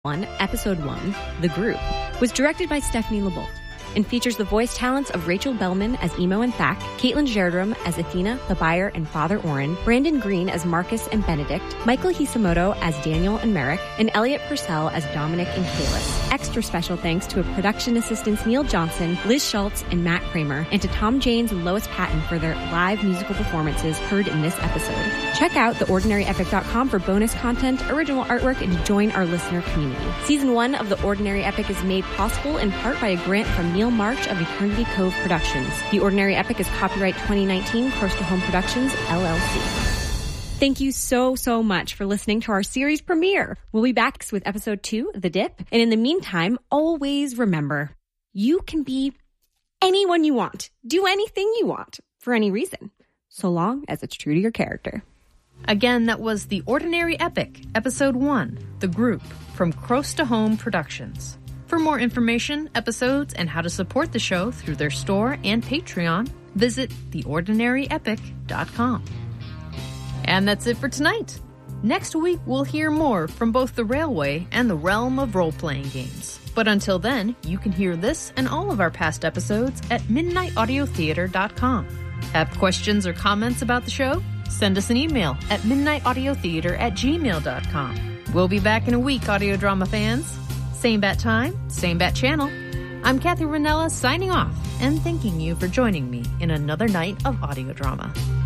1, Episode 1, The Group, was directed by Stephanie Lebolt and features the voice talents of Rachel Bellman as Emo and Thak, Caitlin Jerdrum as Athena, the buyer, and Father Orin, Brandon Green as Marcus and Benedict, Michael Hisamoto as Daniel and Merrick, and Elliot Purcell as Dominic and Kalis. Extra special thanks to production assistants Neil Johnson, Liz Schultz, and Matt Kramer, and to Tom Janes and Lois Patton for their live musical performances heard in this episode. Check out theordinaryepic.com for bonus content, original artwork, and to join our listener community. Season 1 of The Ordinary Epic is made possible in part by a grant from Neil March of Eternity Cove Productions. The Ordinary Epic is copyright 2019, Close to Home Productions, LLC. Thank you so much for listening to our series premiere. We'll be back with episode 2, The Dip. And in the meantime, always remember, you can be anyone you want. Do anything you want for any reason, so long as it's true to your character. Again, that was The Ordinary Epic, Episode 1, The Group, from Close to Home Productions. For more information, episodes, and how to support the show through their store and Patreon, visit theordinaryepic.com. And that's it for tonight. Next week, we'll hear more from both the Railway and the realm of role-playing games. But until then, you can hear this and all of our past episodes at midnightaudiotheater.com. Have questions or comments about the show? Send us an email at midnightaudiotheater@gmail.com. We'll be back in a week, audio drama fans. Same bat time, same bat channel. I'm Kathy Ranella signing off and thanking you for joining me in another night of audio drama.